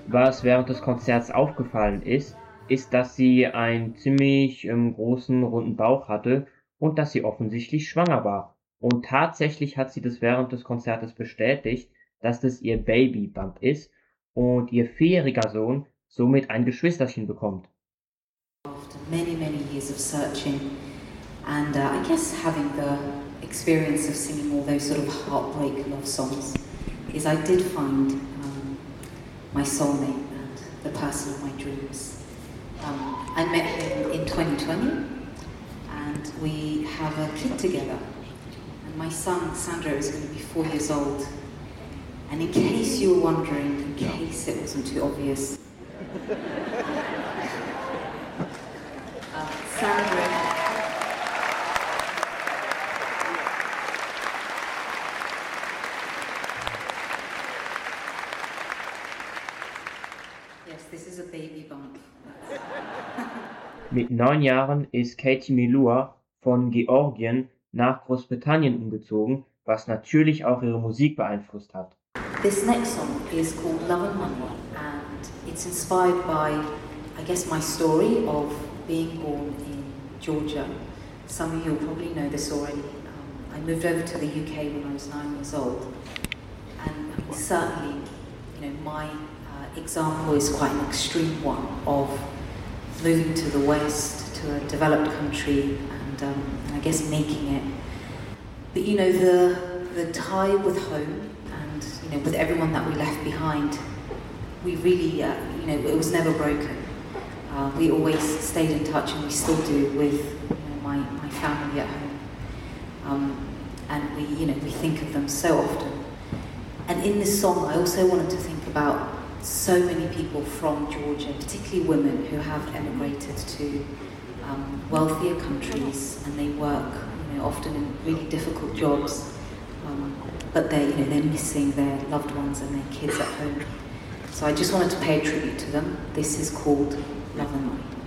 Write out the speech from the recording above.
Was während des Konzerts aufgefallen ist, ist, dass sie einen ziemlich großen, runden Bauch hatte und dass sie offensichtlich schwanger war. Und tatsächlich hat sie das während des Konzertes bestätigt, dass das ihr Babybump ist und ihr vierjähriger Sohn somit ein Geschwisterchen bekommt. After many, many years of searching and I guess having the experience of singing all those sort of heartbreak love songs, is I did find my soulmate and the person of my dreams. I met him in 2020 and we have a kid together. And my son, Sandro, is going to be 4 years old. And in case you were wondering, in case it wasn't too obvious, Sandro. Yes, this is a baby bump. Mit 9 Jahren ist Katie Melua von Georgien nach Großbritannien umgezogen, was natürlich auch ihre Musik beeinflusst hat. This next song is called Love and Money, and it's inspired by, I guess, my story of being born in Georgia. Some of you will probably know this already. I moved over to the UK when I was 9 years old, and certainly, my example is quite an extreme one of moving to the West, to a developed country, and I guess making it. But the tie with home and with everyone that we left behind, we really, it was never broken. We always stayed in touch, and we still do with my family at home. And we think of them so often. And in this song, I also wanted to think about so many people from Georgia, particularly women who have emigrated to wealthier countries, and they work, often in really difficult jobs, but they're missing their loved ones and their kids at home. So I just wanted to pay a tribute to them. This is called Love and Money.